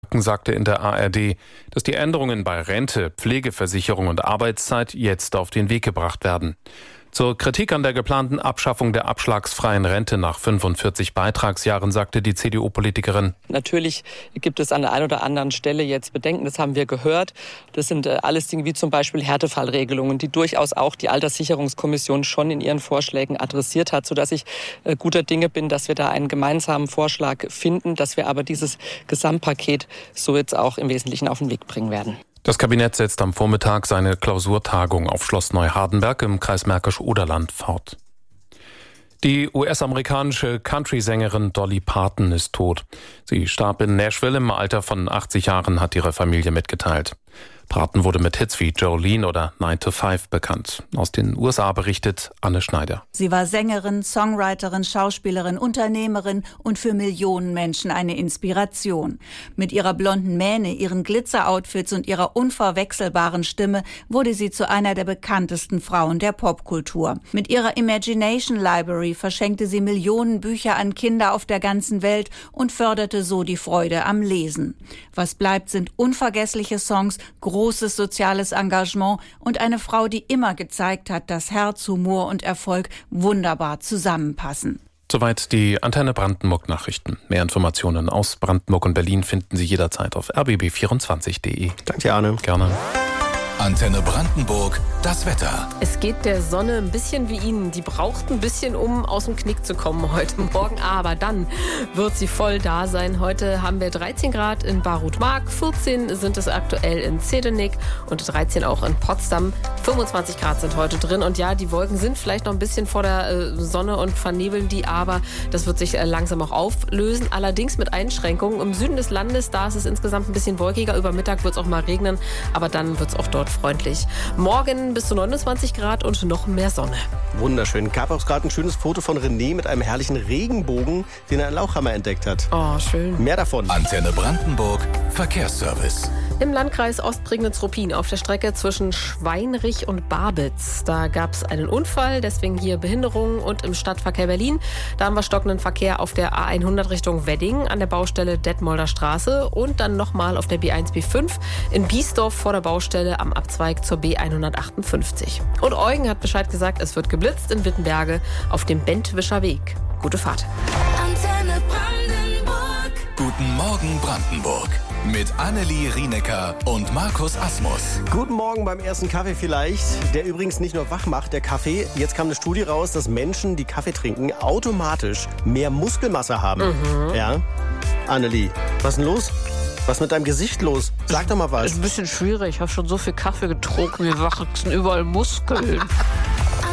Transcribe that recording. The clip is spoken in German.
Franken sagte in der ARD, dass die Änderungen bei Rente, Pflegeversicherung und Arbeitszeit jetzt auf den Weg gebracht werden. Zur Kritik an der geplanten Abschaffung der abschlagsfreien Rente nach 45 Beitragsjahren sagte die CDU-Politikerin: Natürlich gibt es an der einen oder anderen Stelle jetzt Bedenken, das haben wir gehört. Das sind alles Dinge wie zum Beispiel Härtefallregelungen, die durchaus auch die Alterssicherungskommission schon in ihren Vorschlägen adressiert hat, sodass ich guter Dinge bin, dass wir da einen gemeinsamen Vorschlag finden, dass wir aber dieses Gesamtpaket so jetzt auch im Wesentlichen auf den Weg bringen werden. Das Kabinett setzt am Vormittag seine Klausurtagung auf Schloss Neuhardenberg im Kreis Märkisch-Oderland fort. Die US-amerikanische Country-Sängerin Dolly Parton ist tot. Sie starb in Nashville im Alter von 80 Jahren, hat ihre Familie mitgeteilt. Parton wurde mit Hits wie Jolene oder 9 to 5 bekannt. Aus den USA berichtet Anne Schneider. Sie war Sängerin, Songwriterin, Schauspielerin, Unternehmerin und für Millionen Menschen eine Inspiration. Mit ihrer blonden Mähne, ihren Glitzer-Outfits und ihrer unverwechselbaren Stimme wurde sie zu einer der bekanntesten Frauen der Popkultur. Mit ihrer Imagination Library verschenkte sie Millionen Bücher an Kinder auf der ganzen Welt und förderte so die Freude am Lesen. Was bleibt, sind unvergessliche Songs, großes soziales Engagement und eine Frau, die immer gezeigt hat, dass Herz, Humor und Erfolg wunderbar zusammenpassen. Soweit die Antenne Brandenburg Nachrichten. Mehr Informationen aus Brandenburg und Berlin finden Sie jederzeit auf rbb24.de. Danke dir, Arne. Gerne. Antenne Brandenburg, das Wetter. Es geht der Sonne ein bisschen wie Ihnen. Die braucht ein bisschen, um aus dem Knick zu kommen heute Morgen. Aber dann wird sie voll da sein. Heute haben wir 13 Grad in Barut-Mark, 14 sind es aktuell in Zehdenick und 13 auch in Potsdam. 25 Grad sind heute drin. Und ja, die Wolken sind vielleicht noch ein bisschen vor der Sonne und vernebeln die, aber das wird sich langsam auch auflösen. Allerdings mit Einschränkungen. Im Süden des Landes, da ist es insgesamt ein bisschen wolkiger. Über Mittag wird es auch mal regnen, aber dann wird es auch dort freundlich. Morgen bis zu 29 Grad und noch mehr Sonne. Wunderschön. Gab auch gerade ein schönes Foto von René mit einem herrlichen Regenbogen, den er in Lauchhammer entdeckt hat. Oh, schön. Mehr davon. Antenne Brandenburg, Verkehrsservice. Im Landkreis Ostprignitz-Ruppin auf der Strecke zwischen Schweinrich und Barbitz. Da gab es einen Unfall, deswegen hier Behinderungen. Und im Stadtverkehr Berlin, da haben wir stockenden Verkehr auf der A100 Richtung Wedding an der Baustelle Detmolder Straße und dann nochmal auf der B1, B5 in Biesdorf vor der Baustelle am Abzweig zur B158. Und Eugen hat Bescheid gesagt, es wird geblitzt in Wittenberge auf dem Bentwischer Weg. Gute Fahrt. Antenne Brandenburg. Guten Morgen Brandenburg. Mit Annelie Rienecker und Markus Asmus. Guten Morgen beim ersten Kaffee vielleicht, der übrigens nicht nur wach macht, der Kaffee. Jetzt kam eine Studie raus, dass Menschen, die Kaffee trinken, automatisch mehr Muskelmasse haben. Ja, Annelie, was ist denn los? Was ist mit deinem Gesicht los? Sag doch mal was. Ist ein bisschen schwierig. Ich habe schon so viel Kaffee getrunken, mir wachsen überall Muskeln.